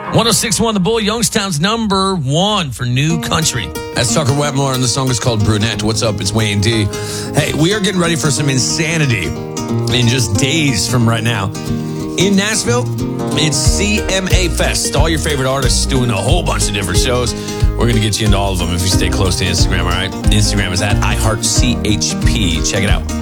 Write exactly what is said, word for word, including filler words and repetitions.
one oh six point one The Bull, Youngstown's number one for new country. That's Tucker Wetmore, and the song is called Brunette. What's up? It's Wayne D. Hey, we are getting ready for some insanity in just days from right now. In Nashville, it's C M A Fest. All your favorite artists doing a whole bunch of different shows. We're going to get you into all of them if you stay close to Instagram, all right? Instagram is at I Heart C H P. Check it out.